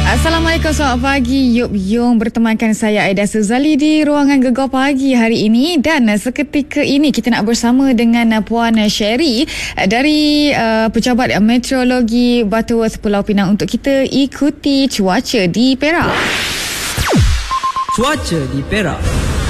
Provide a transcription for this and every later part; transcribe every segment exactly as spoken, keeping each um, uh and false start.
Assalamualaikum, selamat pagi. Yop Yung bertemankan saya Aida Suzali di ruangan Gegar Pagi hari ini, dan seketika ini kita nak bersama dengan Puan Sherry dari uh, Pejabat Meteorologi Butterworth Pulau Pinang untuk kita ikuti cuaca di Perak. Cuaca di Perak.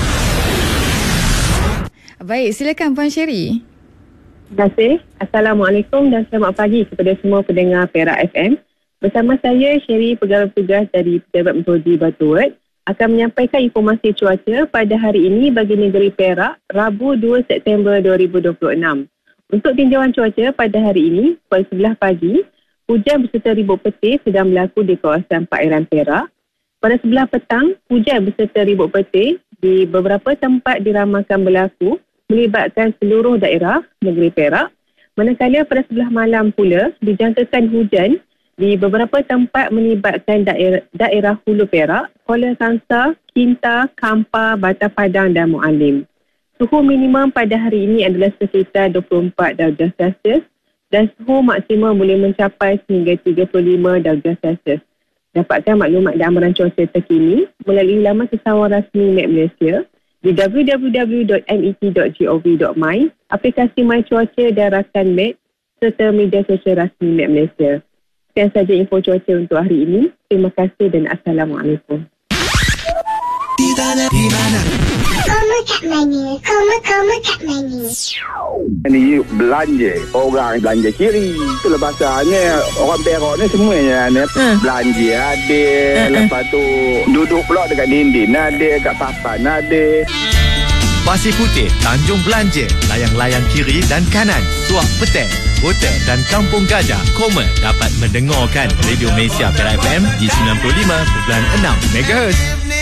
Baik, silakan Puan Sherry. Terima kasih. Assalamualaikum dan selamat pagi kepada semua pendengar Perak F M. Bersama saya, Sherry, pegawai tugas dari Pejabat Meteorologi Butterworth, akan menyampaikan informasi cuaca pada hari ini bagi negeri Perak, Rabu dua September dua ribu dua puluh enam. Untuk tinjauan cuaca pada hari ini, pukul sebelas pagi, hujan berserta ribut petir sedang berlaku di kawasan perairan Perak. Pada sebelah petang, hujan berserta ribut petir di beberapa tempat diramalkan berlaku melibatkan seluruh daerah negeri Perak. Manakala pada sebelah malam pula, dijangkakan hujan di beberapa tempat melibatkan daerah, daerah Hulu Perak, Kuala Kangsar, Kinta, Kampar, Batam Padang dan Mualim. Suhu minimum pada hari ini adalah sekitar dua puluh empat darjah Celsius dan suhu maksimum boleh mencapai sehingga tiga puluh lima darjah Celsius. Dapatkan maklumat dan amaran cuaca terkini melalui laman sesawang rasmi M E T Malaysia di w w w dot m e t dot gov dot my, aplikasi My Cuaca dan rakan M E T serta media sosial rasmi M E T Malaysia. Sekian saja info cuaca untuk hari ini. Terima kasih dan Assalamualaikum. Di mana? Di mana? Koma kat mana? Koma, koma kat mana? Ni belanja, orang belanja kiri. Itulah bahasanya. Orang Perak ni semuanya ni hmm. belanja ada. Hmm. Lepas tu duduk pula dekat dinding ada, kat papan ada. Pasir Putih, Tanjung Belanja, layang-layang kiri dan kanan, Tuak Petang, Kota dan Kampung Gajah. Koma dapat mendengarkan Radio Malaysia Perak F M di sembilan puluh lima perpuluhan enam megahertz.